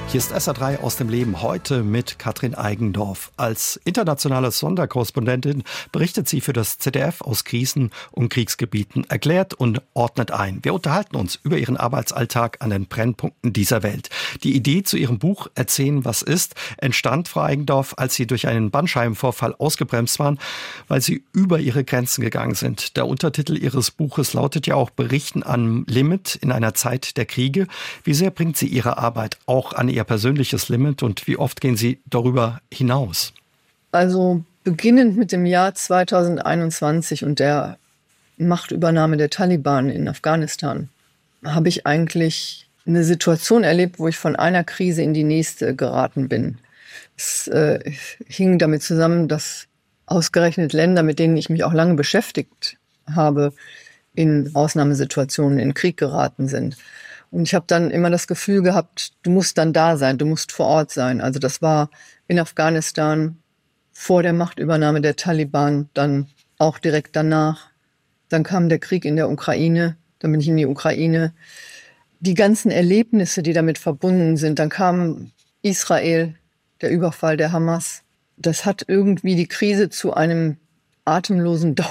Hier ist SA3 aus dem Leben, heute mit Katrin Eigendorf. Als internationale Sonderkorrespondentin berichtet sie für das ZDF aus Krisen- und Kriegsgebieten, erklärt und ordnet ein. Wir unterhalten uns über ihren Arbeitsalltag an den Brennpunkten dieser Welt. Die Idee zu ihrem Buch Erzählen, was ist, entstand, Frau Eigendorf, als Sie durch einen Bandscheibenvorfall ausgebremst waren, weil Sie über Ihre Grenzen gegangen sind. Der Untertitel Ihres Buches lautet ja auch Berichten am Limit in einer Zeit der Kriege. Wie sehr bringt Sie Ihre Arbeit auch an Ihr persönliches Limit und wie oft gehen Sie darüber hinaus? Also beginnend mit dem Jahr 2021 und der Machtübernahme der Taliban in Afghanistan habe ich eigentlich eine Situation erlebt, wo ich von einer Krise in die nächste geraten bin. Es hing damit zusammen, dass ausgerechnet Länder, mit denen ich mich auch lange beschäftigt habe, in Ausnahmesituationen in Krieg geraten sind. Und ich habe dann immer das Gefühl gehabt, du musst dann da sein, du musst vor Ort sein. Also das war in Afghanistan vor der Machtübernahme der Taliban, dann auch direkt danach. Dann kam der Krieg in der Ukraine, dann bin ich in die Ukraine. Die ganzen Erlebnisse, die damit verbunden sind, dann kam Israel, der Überfall der Hamas. Das hat irgendwie die Krise zu einem atemlosen